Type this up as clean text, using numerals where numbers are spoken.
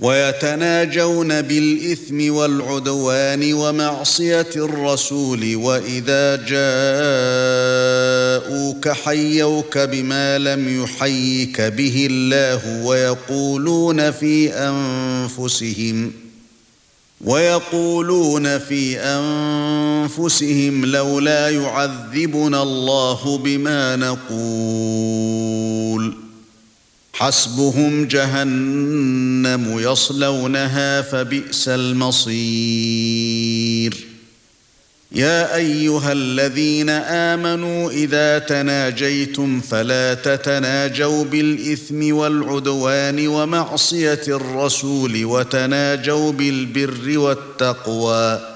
ويتناجون بالإثم والعدوان ومعصية الرسول وإذا جاءوك حيوك بما لم يحيك به الله ويقولون في أنفسهم لولا يعذبنا الله بما نقول حسبهم جهنم يصلونها فبئس المصير يا أيها الذين آمنوا إذا تناجيتم فلا تتناجوا بالإثم والعدوان ومعصية الرسول وتناجوا بالبر والتقوى